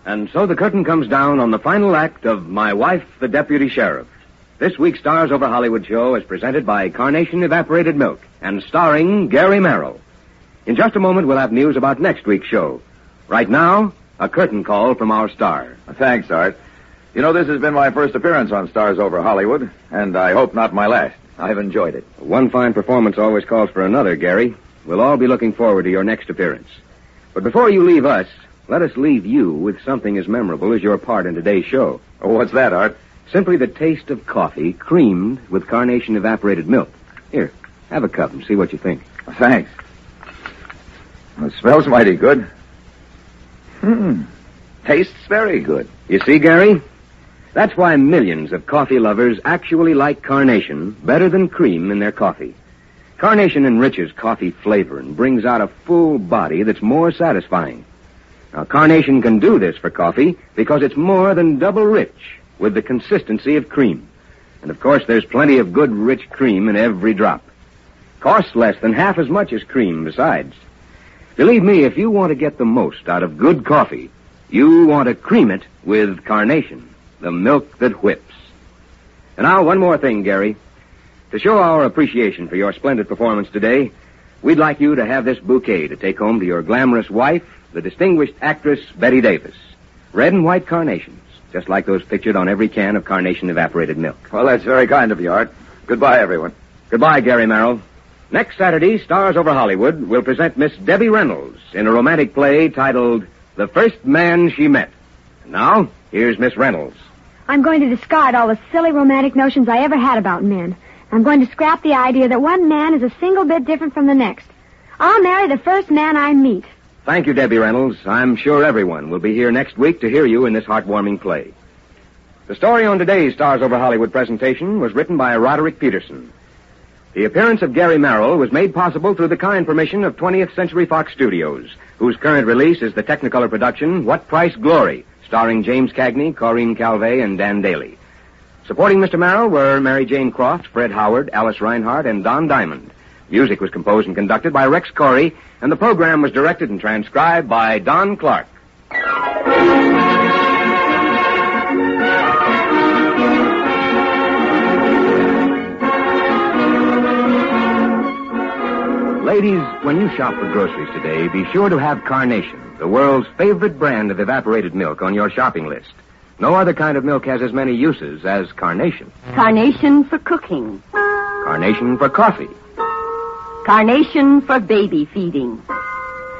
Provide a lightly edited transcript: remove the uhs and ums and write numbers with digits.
And so the curtain comes down on the final act of My Wife, the Deputy Sheriff. This week's Stars Over Hollywood show is presented by Carnation Evaporated Milk and starring Gary Merrill. In just a moment, we'll have news about next week's show. Right now, a curtain call from our star. Thanks, Art. You know, this has been my first appearance on Stars Over Hollywood, and I hope not my last. I've enjoyed it. One fine performance always calls for another, Gary. We'll all be looking forward to your next appearance. But before you leave us, let us leave you with something as memorable as your part in today's show. Oh, what's that, Art? Simply the taste of coffee creamed with Carnation Evaporated Milk. Here, have a cup and see what you think. Thanks. It smells mighty good. Tastes very good. You see, Gary? That's why millions of coffee lovers actually like Carnation better than cream in their coffee. Carnation enriches coffee flavor and brings out a full body that's more satisfying. Now, Carnation can do this for coffee because it's more than double rich with the consistency of cream. And, of course, there's plenty of good, rich cream in every drop. Costs less than half as much as cream besides. Believe me, if you want to get the most out of good coffee, you want to cream it with Carnation, the milk that whips. And now, one more thing, Gary. To show our appreciation for your splendid performance today, we'd like you to have this bouquet to take home to your glamorous wife, the distinguished actress Bette Davis. Red and white carnations, just like those pictured on every can of Carnation Evaporated Milk. Well, that's very kind of you, Art. Goodbye, everyone. Goodbye, Gary Merrill. Next Saturday, Stars Over Hollywood will present Miss Debbie Reynolds in a romantic play titled The First Man She Met. And now, here's Miss Reynolds. I'm going to discard all the silly romantic notions I ever had about men. I'm going to scrap the idea that one man is a single bit different from the next. I'll marry the first man I meet. Thank you, Debbie Reynolds. I'm sure everyone will be here next week to hear you in this heartwarming play. The story on today's Stars Over Hollywood presentation was written by Roderick Peterson. The appearance of Gary Merrill was made possible through the kind permission of 20th Century Fox Studios, whose current release is the Technicolor production What Price Glory, starring James Cagney, Corinne Calvé, and Dan Daly. Supporting Mr. Merrill were Mary Jane Croft, Fred Howard, Alice Reinhardt, and Don Diamond. Music was composed and conducted by Rex Corey, and the program was directed and transcribed by Don Clark. Ladies, when you shop for groceries today, be sure to have Carnation, the world's favorite brand of evaporated milk, on your shopping list. No other kind of milk has as many uses as Carnation. Carnation for cooking. Carnation for coffee. Carnation for baby feeding.